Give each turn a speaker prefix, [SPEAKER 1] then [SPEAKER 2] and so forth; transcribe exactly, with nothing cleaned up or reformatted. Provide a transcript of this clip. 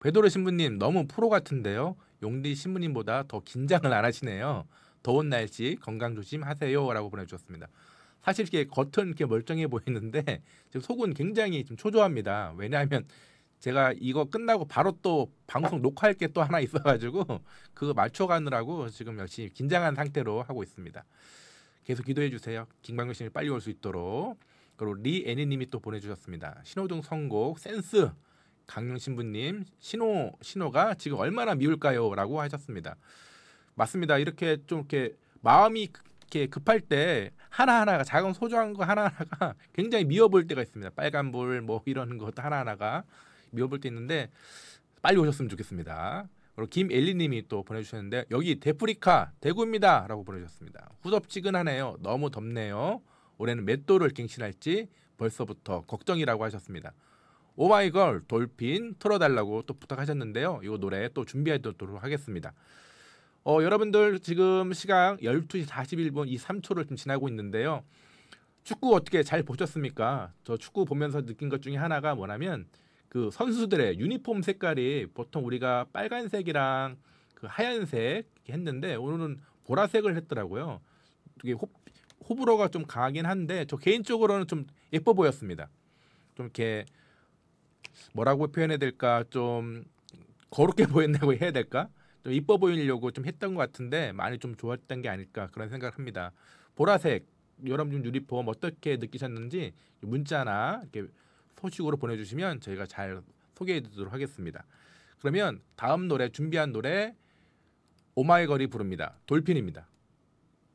[SPEAKER 1] 배도르 신부님 너무 프로 같은데요. 용디 신부님보다 더 긴장을 안 하시네요. 더운 날씨 건강 조심하세요라고 보내주셨습니다. 사실 이렇게 겉은 이렇게 멀쩡해 보이는데 지금 속은 굉장히 좀 초조합니다. 왜냐하면 제가 이거 끝나고 바로 또 방송 녹화할 게 또 하나 있어가지고 그거 맞춰가느라고 지금 역시 긴장한 상태로 하고 있습니다. 계속 기도해 주세요. 김광규 씨님 빨리 올 수 있도록. 그리고 리애니님이 또 보내주셨습니다. 신호등 선곡 센스. 강릉 신부님 신호 신호가 지금 얼마나 미울까요?라고 하셨습니다. 맞습니다. 이렇게 좀 이렇게 마음이 이렇게 급할 때 하나 하나가 작은 소중한 거 하나 하나가 굉장히 미워 보일 때가 있습니다. 빨간불 뭐 이런 것도 하나 하나가 미워 보일 때 있는데 빨리 오셨으면 좋겠습니다. 그리고 김엘리님이 또 보내주셨는데 여기 데프리카 대구입니다라고 보내주셨습니다. 후덥지근하네요. 너무 덥네요. 올해는 몇 도를 갱신할지 벌써부터 걱정이라고 하셨습니다. 오마이걸 돌핀 틀어달라고 또 부탁하셨는데요. 이 노래 또 준비하도록 하겠습니다. 어, 여러분들 지금 시각 열두 시 사십일 분 이십삼 초를 좀 지나고 있는데요. 축구 어떻게 잘 보셨습니까? 저 축구 보면서 느낀 것 중에 하나가 뭐냐면 그 선수들의 유니폼 색깔이 보통 우리가 빨간색이랑 그 하얀색 했는데 오늘은 보라색을 했더라고요. 이게 호, 호불호가 좀 강하긴 한데 저 개인적으로는 좀 예뻐 보였습니다. 좀 이렇게 뭐라고 표현해야 될까? 좀 거룩해 보인다고 해야 될까? 좀 이뻐 보이려고 좀 했던 것 같은데 많이 좀 좋았던 게 아닐까 그런 생각을 합니다. 보라색 여러분 유니폼 어떻게 느끼셨는지 문자나 이렇게 소식으로 보내주시면 저희가 잘 소개해드리도록 하겠습니다. 그러면 다음 노래 준비한 노래 오마이걸이 부릅니다. 돌핀입니다.